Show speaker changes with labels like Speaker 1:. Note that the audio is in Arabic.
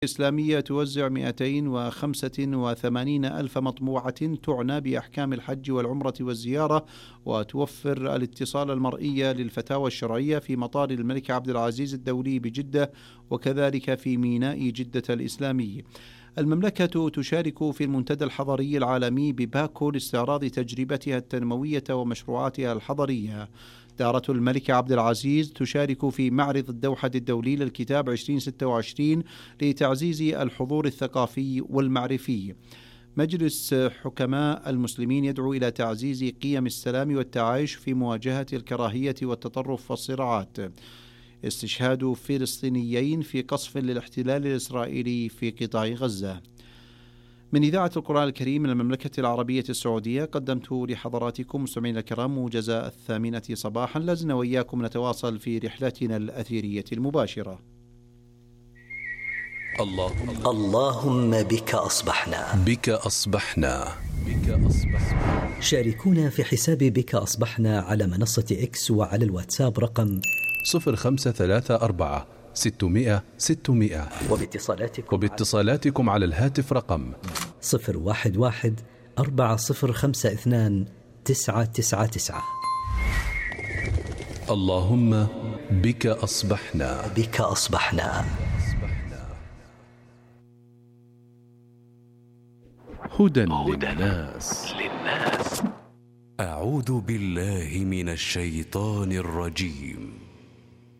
Speaker 1: الإسلامية توزع 285 ألف مطبوعة تعنى بأحكام الحج والعمرة والزيارة، وتوفر الاتصال المرئي للفتاوى الشرعية في مطار الملك عبد العزيز الدولي بجدة، وكذلك في ميناء جدة الإسلامي. المملكة تشارك في المنتدى الحضري العالمي بباكو لاستعراض تجربتها التنموية ومشروعاتها الحضرية. دارة الملك عبد العزيز تشارك في معرض الدوحة الدولي للكتاب 2026 لتعزيز الحضور الثقافي والمعرفي. مجلس حكماء المسلمين يدعو إلى تعزيز قيم السلام والتعايش في مواجهة الكراهية والتطرف والصراعات. استشهاد فلسطينيين في قصف للاحتلال الإسرائيلي في قطاع غزة. من إذاعة القرآن الكريم من المملكة العربية السعودية، قدمت لحضراتكم مستمعينا الكرام موجز 8 صباحا. لازلنا وإياكم نتواصل في رحلتنا الأثيرية المباشرة.
Speaker 2: اللهم بك أصبحنا.
Speaker 3: بك أصبحنا.
Speaker 2: شاركونا في حساب بك أصبحنا على منصة إكس وعلى الواتساب رقم
Speaker 3: 0534 600 600، وباتصالاتكم على الهاتف رقم
Speaker 2: 011 4052 999.
Speaker 3: اللهم بك أصبحنا.
Speaker 2: بك أصبحنا.
Speaker 3: هدى للناس.
Speaker 4: أعوذ بالله من الشيطان الرجيم.